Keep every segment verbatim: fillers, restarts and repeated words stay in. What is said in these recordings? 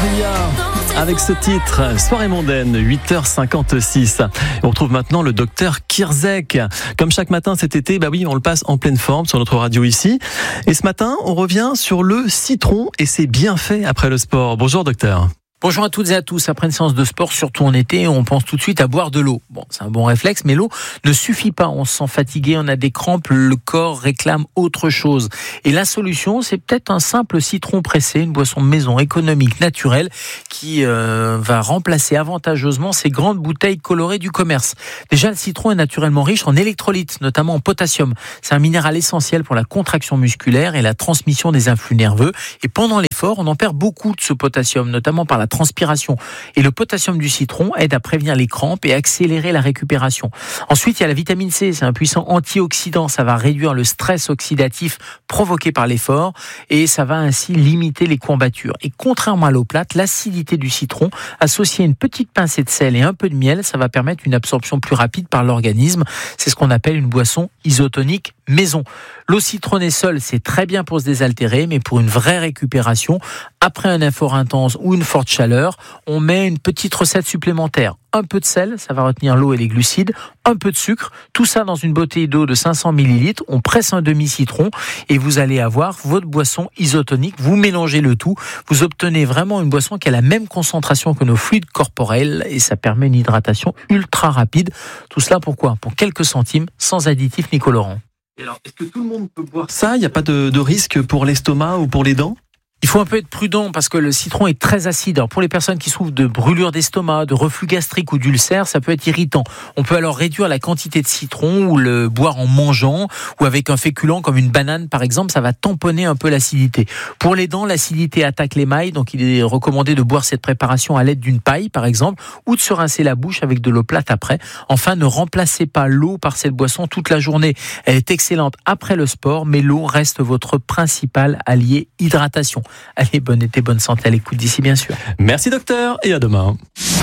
Ria avec ce titre, Soirée mondaine, huit heures cinquante-six. On retrouve maintenant le docteur Kirzek. Comme chaque matin cet été, bah oui, on le passe en pleine forme sur notre radio ici. Et ce matin, on revient sur le citron et ses bienfaits après le sport. Bonjour docteur. Bonjour à toutes et à tous. Après une séance de sport, surtout en été, on pense tout de suite à boire de l'eau. Bon, c'est un bon réflexe, mais l'eau ne suffit pas. On se sent fatigué, on a des crampes, le corps réclame autre chose. Et la solution, c'est peut-être un simple citron pressé, une boisson maison économique, naturelle, qui euh, va remplacer avantageusement ces grandes bouteilles colorées du commerce. Déjà, le citron est naturellement riche en électrolytes, notamment en potassium. C'est un minéral essentiel pour la contraction musculaire et la transmission des influx nerveux. Et pendant l'effort, on en perd beaucoup de ce potassium, notamment par la transpiration. Et le potassium du citron aide à prévenir les crampes et accélérer la récupération. Ensuite, il y a la vitamine C, c'est un puissant antioxydant, ça va réduire le stress oxydatif provoqué par l'effort et ça va ainsi limiter les courbatures. Et contrairement à l'eau plate, l'acidité du citron, associée à une petite pincée de sel et un peu de miel, ça va permettre une absorption plus rapide par l'organisme. C'est ce qu'on appelle une boisson isotonique maison. L'eau citronnée seule, c'est très bien pour se désaltérer, mais pour une vraie récupération, après un effort intense ou une forte chaleur, on met une petite recette supplémentaire. Un peu de sel, ça va retenir l'eau et les glucides, un peu de sucre, tout ça dans une bouteille d'eau de cinq cents millilitres, on presse un demi-citron et vous allez avoir votre boisson isotonique, vous mélangez le tout, vous obtenez vraiment une boisson qui a la même concentration que nos fluides corporels et ça permet une hydratation ultra rapide. Tout cela pourquoi ? Pour quelques centimes, sans additifs ni colorants. Et alors, est-ce que tout le monde peut boire ça ? Il n'y a pas de, de risque pour l'estomac ou pour les dents ? Il faut un peu être prudent parce que le citron est très acide. Alors pour les personnes qui souffrent de brûlure d'estomac, de reflux gastrique ou d'ulcère, ça peut être irritant. On peut alors réduire la quantité de citron ou le boire en mangeant ou avec un féculent comme une banane par exemple, ça va tamponner un peu l'acidité. Pour les dents, l'acidité attaque l'émail, donc il est recommandé de boire cette préparation à l'aide d'une paille par exemple ou de se rincer la bouche avec de l'eau plate après. Enfin, ne remplacez pas l'eau par cette boisson toute la journée. Elle est excellente après le sport, mais l'eau reste votre principal allié hydratation. Allez, bon été, bonne santé à l'écoute d'ici bien sûr. Merci docteur et à demain.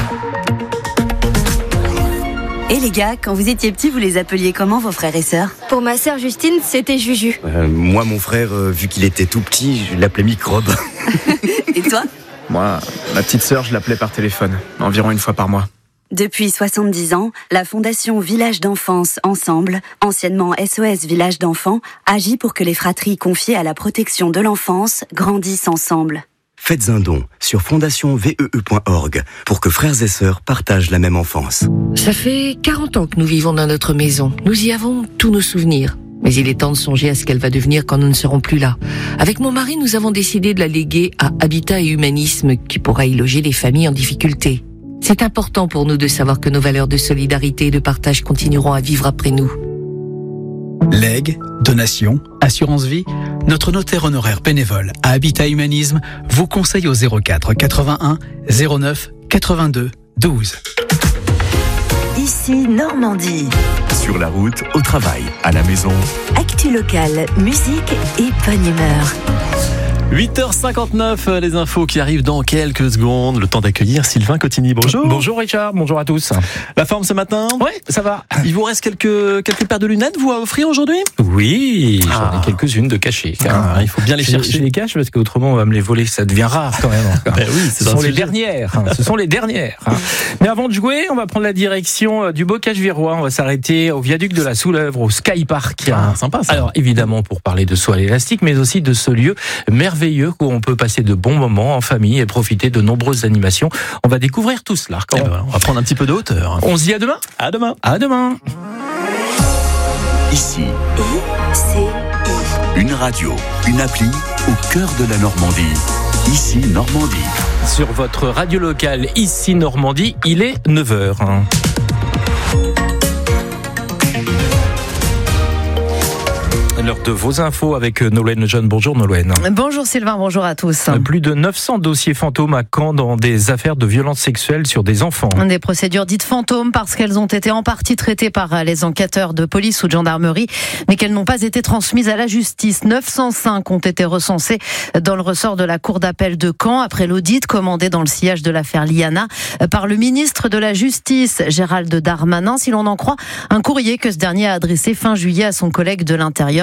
Et les gars, quand vous étiez petits, vous les appeliez comment vos frères et sœurs ? Pour ma sœur Justine, c'était Juju. Euh, moi, mon frère, euh, vu qu'il était tout petit, je l'appelais Microbe. Et toi ? Moi, ma petite sœur, je l'appelais par téléphone, environ une fois par mois. Depuis soixante-dix ans, la Fondation Village d'Enfance Ensemble, anciennement S O S Village d'Enfants, agit pour que les fratries confiées à la protection de l'enfance grandissent ensemble. Faites un don sur fondation vee point org pour que frères et sœurs partagent la même enfance. Ça fait quarante ans que nous vivons dans notre maison. Nous y avons tous nos souvenirs. Mais il est temps de songer à ce qu'elle va devenir quand nous ne serons plus là. Avec mon mari, nous avons décidé de la léguer à Habitat et Humanisme, qui pourra y loger les familles en difficulté. C'est important pour nous de savoir que nos valeurs de solidarité et de partage continueront à vivre après nous. Legs, donations, assurance vie, notre notaire honoraire bénévole à Habitat Humanisme vous conseille au zéro quatre quatre-vingt-un zéro neuf quatre-vingt-deux douze. Ici Normandie. Sur la route, au travail, à la maison. Actu locale, musique et bonne humeur. huit heures cinquante-neuf, les infos qui arrivent dans quelques secondes. Le temps d'accueillir Sylvain Cotigny. Bonjour. Bonjour Richard, bonjour à tous. La forme ce matin ? Oui, ça va. Il vous reste quelques, quelques paires de lunettes, vous, à offrir aujourd'hui ? Oui, j'en ah. ai quelques-unes de cachées. Ah, il faut bien les chercher. Je, je les cache parce qu'autrement on va me les voler, ça devient rare quand même. Ben oui, ce sont les sujet. dernières. Hein, ce sont les dernières. Hein. Mais avant de jouer, on va prendre la direction du Bocage-Virois. On va s'arrêter au viaduc de la Soulèvre, au Sky Park. Ah, sympa ça. Alors évidemment pour parler de saut à l'élastique, mais aussi de ce lieu merveilleux où on peut passer de bons moments en famille et profiter de nombreuses animations. On va découvrir tout cela. Eh ben, on va prendre un petit peu de hauteur. On se dit à demain. À demain. À demain. Ici. I C I. Une radio, une appli au cœur de la Normandie. Ici Normandie. Sur votre radio locale, ici Normandie, il est neuf heures. L'heure de vos infos avec Nolwenn Lejeune. Bonjour Nolwenn. Bonjour Sylvain, bonjour à tous. Plus de neuf cents dossiers fantômes à Caen dans des affaires de violences sexuelles sur des enfants. Des procédures dites fantômes parce qu'elles ont été en partie traitées par les enquêteurs de police ou de gendarmerie, mais qu'elles n'ont pas été transmises à la justice. neuf cent cinq ont été recensés dans le ressort de la cour d'appel de Caen après l'audit commandé dans le sillage de l'affaire Liana par le ministre de la Justice, Gérald Darmanin. Si l'on en croit un courrier que ce dernier a adressé fin juillet à son collègue de l'Intérieur,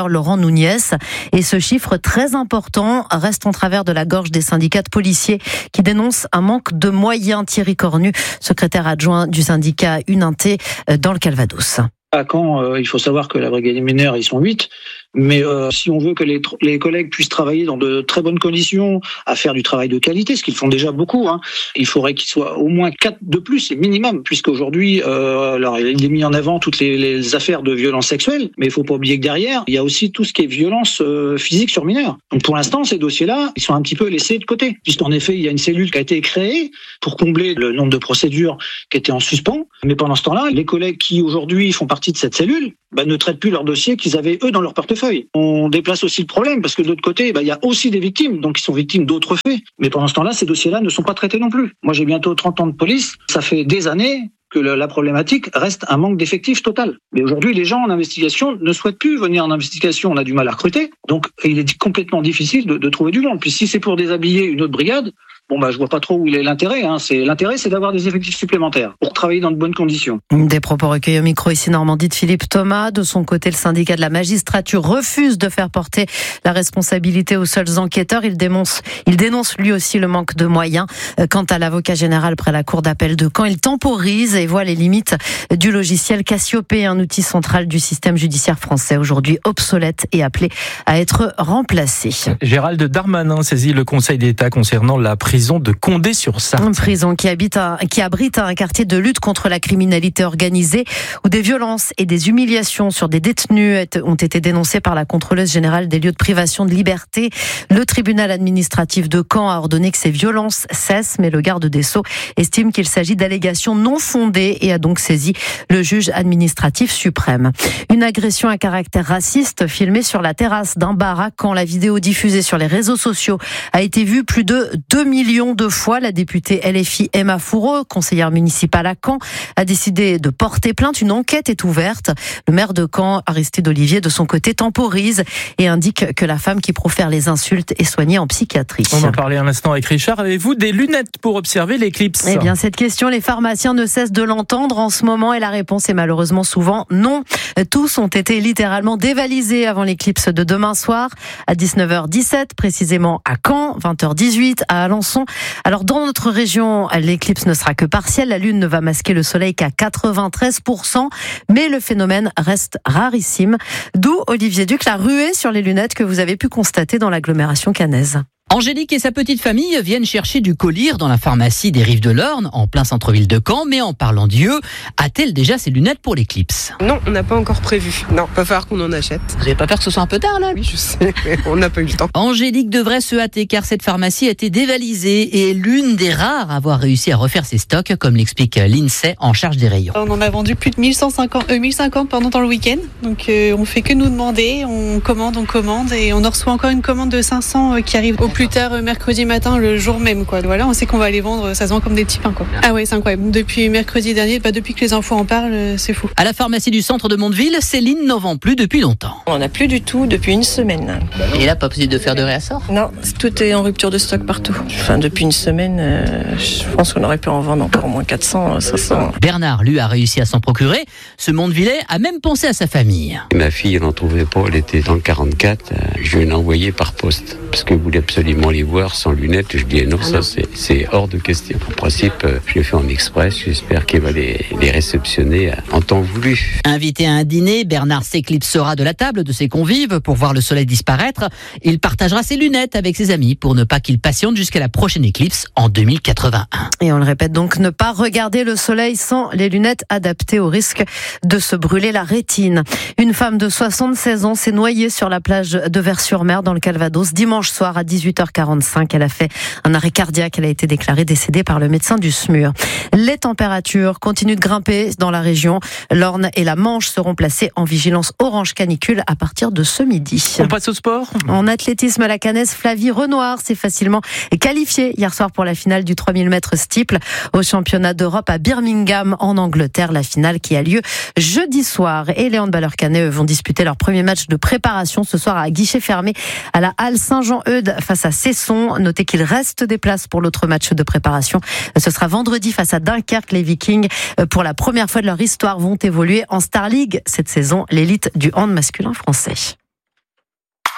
directeur Laurent Nunez. Et ce chiffre très important reste en travers de la gorge des syndicats de policiers qui dénoncent un manque de moyens. Thierry Cornu, secrétaire adjoint du syndicat Uninté dans le Calvados. À Caen, euh, il faut savoir que la brigade des mineurs, ils sont huit. Mais euh, si on veut que les, les collègues puissent travailler dans de très bonnes conditions, à faire du travail de qualité, ce qu'ils font déjà beaucoup, hein, il faudrait qu'ils soient au moins quatre de plus, minimum, puisqu'aujourd'hui, euh, alors il est mis en avant toutes les, les affaires de violence sexuelle, mais il faut pas oublier que derrière, il y a aussi tout ce qui est violence euh, physique sur mineurs. Donc pour l'instant, ces dossiers-là, ils sont un petit peu laissés de côté, puisqu'en effet, il y a une cellule qui a été créée pour combler le nombre de procédures qui étaient en suspens. Mais pendant ce temps-là, les collègues qui aujourd'hui font partie de cette cellule, bah, ne traitent plus leurs dossiers qu'ils avaient eux dans leur portefeuille. On déplace aussi le problème parce que de l'autre côté, bah, il y a aussi des victimes, donc ils sont victimes d'autres faits. Mais pendant ce temps-là, ces dossiers-là ne sont pas traités non plus. Moi, j'ai bientôt trente ans de police. Ça fait des années que la problématique reste un manque d'effectifs total. Mais aujourd'hui, les gens en investigation ne souhaitent plus venir en investigation. On a du mal à recruter. Donc, il est complètement difficile de, de trouver du monde. Puis si c'est pour déshabiller une autre brigade, bon bah je vois pas trop où il est l'intérêt. Hein. C'est l'intérêt, c'est d'avoir des effectifs supplémentaires pour travailler dans de bonnes conditions. Des propos recueillis au micro ici Normandie de Philippe Thomas. De son côté, le syndicat de la magistrature refuse de faire porter la responsabilité aux seuls enquêteurs. Il dénonce, il dénonce lui aussi le manque de moyens. Quant à l'avocat général près la cour d'appel de Caen, il temporise et voit les limites du logiciel Cassiopée, un outil central du système judiciaire français, aujourd'hui obsolète et appelé à être remplacé. Gérald Darmanin saisit le Conseil d'État concernant la prison de Condé-sur-Sarthe. Une prison qui, habite un, qui abrite un quartier de lutte contre la criminalité organisée où des violences et des humiliations sur des détenus ont été dénoncées par la contrôleuse générale des lieux de privation de liberté. Le tribunal administratif de Caen a ordonné que ces violences cessent, mais le garde des Sceaux estime qu'il s'agit d'allégations non fondées et a donc saisi le juge administratif suprême. Une agression à caractère raciste filmée sur la terrasse d'un bar à Caen. La vidéo diffusée sur les réseaux sociaux a été vue plus de deux millions de fois. La députée L F I Emma Fourreau, conseillère municipale à Caen, a décidé de porter plainte. Une enquête est ouverte. Le maire de Caen, Aristide Olivier, de son côté, temporise et indique que la femme qui profère les insultes est soignée en psychiatrie. On en parlait un instant avec Richard. Avez-vous des lunettes pour observer l'éclipse ? Eh bien, cette question, les pharmaciens ne cessent de l'entendre en ce moment et la réponse est malheureusement souvent non. Tous ont été littéralement dévalisés avant l'éclipse de demain soir à dix-neuf heures dix-sept, précisément à Caen, vingt heures dix-huit à Alençon. Alors dans notre région, l'éclipse ne sera que partielle. La Lune ne va masquer le Soleil qu'à quatre-vingt-treize pour cent, mais le phénomène reste rarissime. D'où, Olivier Duc, la ruée sur les lunettes que vous avez pu constater dans l'agglomération caennaise. Angélique et sa petite famille viennent chercher du collyre dans la pharmacie des Rives de l'Orne, en plein centre-ville de Caen. Mais en parlant d'yeux, a-t-elle déjà ses lunettes pour l'éclipse ? Non, on n'a pas encore prévu. Non, va falloir qu'on en achète. Vous n'avez pas peur que ce soit un peu tard là ? Oui, je sais, mais on n'a pas eu le temps. Angélique devrait se hâter car cette pharmacie a été dévalisée et est l'une des rares à avoir réussi à refaire ses stocks, comme l'explique l'INSEE en charge des rayons. On en a vendu plus de mille cent cinquante, euh, mille cinquante pendant le week-end. Donc euh, on fait que nous demander, on commande, on commande et on en reçoit encore une commande de cinq cents euh, qui arrive au plus tard euh, mercredi matin, le jour même, quoi. Voilà, on sait qu'on va les vendre, ça se vend comme des petits pains, quoi. Ah ouais, c'est incroyable. Depuis mercredi dernier, bah depuis que les infos en parlent, c'est fou. À la pharmacie du centre de Mondeville, Céline n'en vend plus depuis longtemps. On n'a plus du tout depuis une semaine. Et là, pas possible de faire de réassort ? Non, tout est en rupture de stock partout. Enfin, depuis une semaine, euh, je pense qu'on aurait pu en vendre encore au moins quatre cents, cinq cents. Bernard, lui, a réussi à s'en procurer. Ce Mondevillais a même pensé à sa famille. Ma fille, elle n'en trouvait pas, elle était dans le quarante-quatre. Je l'ai envoyée par poste parce qu'elle voulait absolument les voir sans lunettes. Je dis non, ça c'est, c'est hors de question. En principe, je l'ai fait en express. J'espère qu'elle va les, les réceptionner en temps voulu. Invité à un dîner, Bernard s'éclipsera de la table de ses convives pour voir le soleil disparaître. Il partagera ses lunettes avec ses amis pour ne pas qu'il patiente jusqu'à la prochaine éclipse en deux mille quatre-vingt-un. Et on le répète donc, ne pas regarder le soleil sans les lunettes adaptées au risque de se brûler la rétine. Une femme de soixante-seize ans s'est noyée sur la plage de Vers-sur-Mer dans le Calvados dimanche soir à dix-huit heures quarante-cinq. Elle a fait un arrêt cardiaque. Elle a été déclarée décédée par le médecin du S M U R. Les températures continuent de grimper dans la région. L'Orne et la Manche seront placées en vigilance orange canicule à partir de ce midi. On passe au sport. En athlétisme, la Caennaise Flavie Renoir s'est facilement qualifiée hier soir pour la finale du trois mille mètres steeple au championnat d'Europe à Birmingham en Angleterre. La finale qui a lieu jeudi soir. Et les handballeurs caennais vont disputer leur premier match de préparation ce soir à guichet fermé à la Halle Saint-Jean-Eudes face à Cesson. Notez qu'il reste des places pour l'autre match de préparation. Ce sera vendredi face à Dunkerque. Les Vikings, pour la première fois de leur histoire, vont évoluer en Star League cette saison, l'élite du hand masculin français.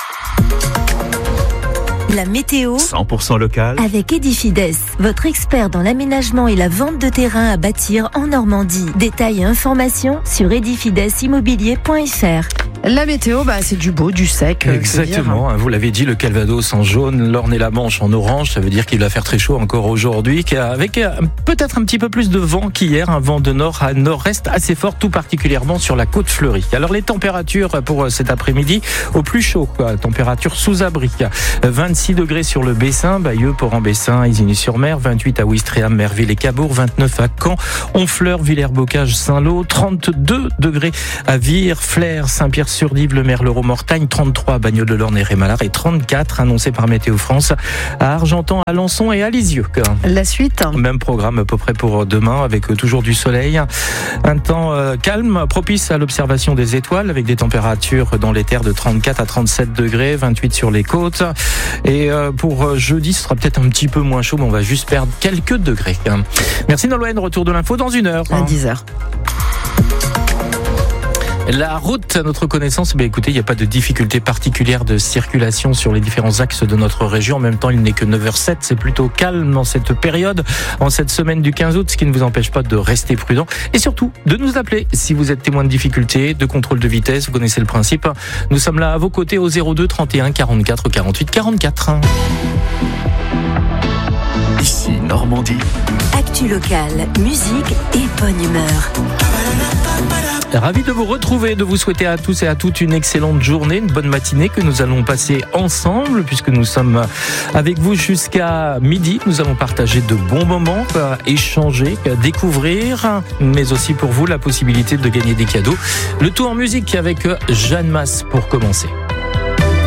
La météo cent pour cent local avec Edifides, votre expert dans l'aménagement et la vente de terrain à bâtir en Normandie. Détails et informations sur edifides immobilier point f r. La météo, bah, c'est du beau, du sec. Exactement, hein, vous l'avez dit, le Calvados en jaune, l'Orne et la Manche en orange, ça veut dire qu'il va faire très chaud encore aujourd'hui, avec peut-être un petit peu plus de vent qu'hier, un vent de nord à nord-est assez fort, tout particulièrement sur la côte fleurie. Alors les températures pour cet après-midi, au plus chaud, quoi, température sous abri, vingt-six degrés sur le Bessin, Bayeux, Port-en-Bessin, Isigny-sur-Mer, vingt-huit à Ouistreham, Merville et Cabourg, vingt-neuf à Caen, Honfleur, Villers-Bocage, Saint-Lô, trente-deux degrés à Vire, Flers, Saint-Pierre-sur-Dive, Le Merle, Mortagne, trente-trois à Bagnols-de-l'Orne et Rémalard et trente-quatre annoncés par Météo France à Argentan, Alençon et à Lisieux. La suite. Même programme à peu près pour demain avec toujours du soleil. Un temps euh, calme, propice à l'observation des étoiles avec des températures dans les terres de trente-quatre à trente-sept degrés, vingt-huit sur les côtes. Et euh, pour jeudi, ce sera peut-être un petit peu moins chaud, mais on va juste perdre quelques degrés. Merci Nolwenn, retour de l'info dans une heure. À dix heures. La route, à notre connaissance, ben écoutez, il n'y a pas de difficulté particulière de circulation sur les différents axes de notre région. En même temps, il n'est que neuf heures zéro sept. C'est plutôt calme dans cette période, en cette semaine du quinze août, ce qui ne vous empêche pas de rester prudent. Et surtout, de nous appeler si vous êtes témoin de difficultés, de contrôle de vitesse. Vous connaissez le principe. Nous sommes là à vos côtés au zéro deux trente et un quarante-quatre quarante-huit quarante-quatre. Ici, Normandie. Actu locale, musique et bonne humeur. Ravi de vous retrouver, de vous souhaiter à tous et à toutes une excellente journée, une bonne matinée que nous allons passer ensemble puisque nous sommes avec vous jusqu'à midi. Nous allons partager de bons moments, échanger, découvrir, mais aussi pour vous la possibilité de gagner des cadeaux. Le tout en musique avec Jeanne Masse pour commencer.